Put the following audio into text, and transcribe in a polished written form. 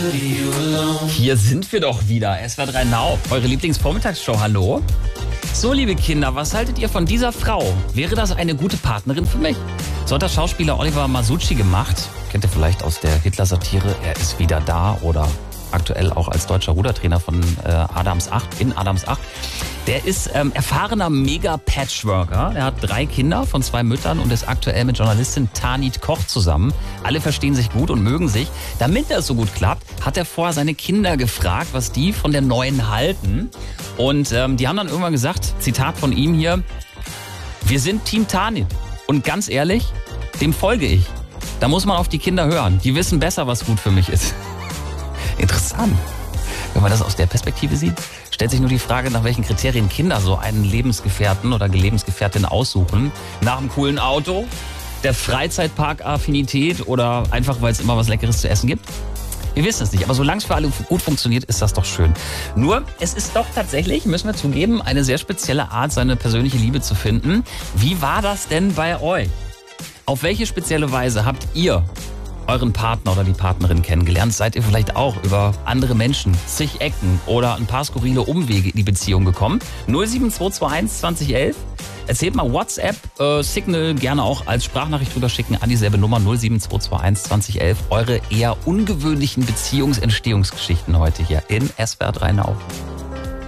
Hier sind wir doch wieder. SWR 3 Now, eure Lieblingsvormittagsshow. Hallo. So, liebe Kinder, was haltet ihr von dieser Frau? Wäre das eine gute Partnerin für mich? So hat der Schauspieler Oliver Masucci gemacht. Kennt ihr vielleicht aus der Hitler-Satire Er ist wieder da oder aktuell auch als deutscher Rudertrainer von Adams 8, in Adams 8. Der ist erfahrener Mega-Patchworker. Er hat 3 Kinder von 2 Müttern und ist aktuell mit Journalistin Tanit Koch zusammen. Alle verstehen sich gut und mögen sich. Damit das so gut klappt, hat er vorher seine Kinder gefragt, was die von der Neuen halten. Und die haben dann irgendwann gesagt, Zitat von ihm hier, wir sind Team Tanit. Und ganz ehrlich, dem folge ich. Da muss man auf die Kinder hören. Die wissen besser, was gut für mich ist. Interessant. Wenn man das aus der Perspektive sieht, stellt sich nur die Frage, nach welchen Kriterien Kinder so einen Lebensgefährten oder Lebensgefährtin aussuchen. Nach einem coolen Auto, der Freizeitpark-Affinität oder einfach, weil es immer was Leckeres zu essen gibt? Wir wissen es nicht, aber solange es für alle gut funktioniert, ist das doch schön. Nur, es ist doch tatsächlich, müssen wir zugeben, eine sehr spezielle Art, seine persönliche Liebe zu finden. Wie war das denn bei euch? Auf welche spezielle Weise habt ihr euren Partner oder die Partnerin kennengelernt? Seid ihr vielleicht auch über andere Menschen, zig Ecken oder ein paar skurrile Umwege in die Beziehung gekommen? 07221 2011. Erzählt mal WhatsApp, Signal gerne auch als Sprachnachricht drüber schicken an dieselbe Nummer 07221 2011. Eure eher ungewöhnlichen Beziehungsentstehungsgeschichten heute hier in SWR 3 Now.